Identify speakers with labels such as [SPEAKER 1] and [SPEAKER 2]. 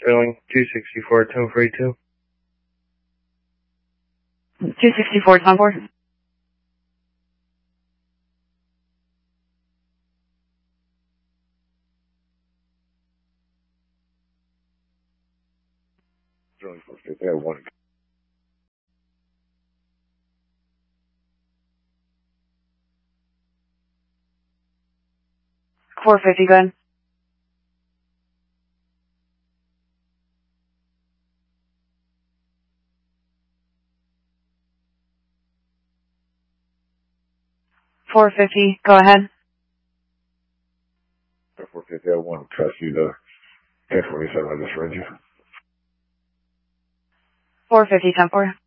[SPEAKER 1] Sterling 264, 1042.
[SPEAKER 2] 264, 10-4.
[SPEAKER 3] Sterling 450, I have one.
[SPEAKER 2] 450, go ahead. $450, go ahead.
[SPEAKER 3] 450, I have one. Trust you to 1047, I just read you.
[SPEAKER 2] 450, 10-4.